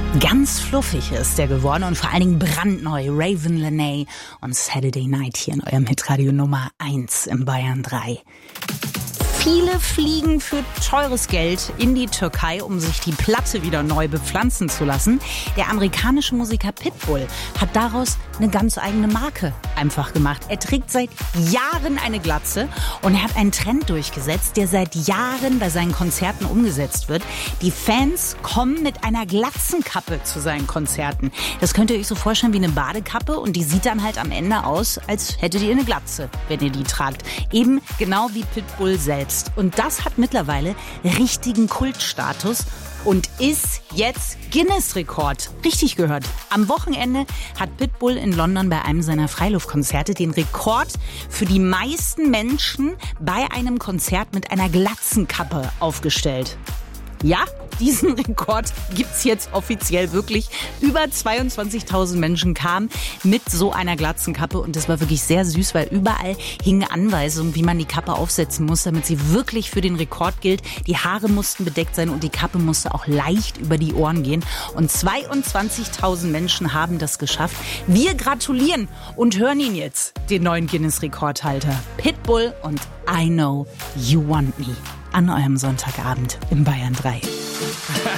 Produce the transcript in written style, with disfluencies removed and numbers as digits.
Ganz fluffig ist der geworden und vor allen Dingen brandneu. Raven Lenae und Saturday Night hier in eurem Hitradio Nummer 1 im Bayern 3. Viele fliegen für teures Geld in die Türkei, um sich die Platte wieder neu bepflanzen zu lassen. Der amerikanische Musiker Pitbull hat daraus eine ganz eigene Marke einfach gemacht. Er trägt seit Jahren eine Glatze und er hat einen Trend durchgesetzt, der seit Jahren bei seinen Konzerten umgesetzt wird. Die Fans kommen mit einer Glatzenkappe zu seinen Konzerten. Das könnt ihr euch so vorstellen wie eine Badekappe und die sieht dann halt am Ende aus, als hättet ihr eine Glatze, wenn ihr die tragt. Eben genau wie Pitbull selbst. Und das hat mittlerweile richtigen Kultstatus und ist jetzt Guinness-Rekord. Richtig gehört. Am Wochenende hat Pitbull in London bei einem seiner Freiluftkonzerte den Rekord für die meisten Menschen bei einem Konzert mit einer Glatzenkappe aufgestellt. Ja, diesen Rekord gibt's jetzt offiziell wirklich. Über 22.000 Menschen kamen mit so einer Glatzenkappe und das war wirklich sehr süß, weil überall hingen Anweisungen, wie man die Kappe aufsetzen muss, damit sie wirklich für den Rekord gilt. Die Haare mussten bedeckt sein und die Kappe musste auch leicht über die Ohren gehen. Und 22.000 Menschen haben das geschafft. Wir gratulieren und hören ihn jetzt, den neuen Guinness-Rekordhalter. Pitbull und I Know You Want Me. An eurem Sonntagabend im Bayern 3.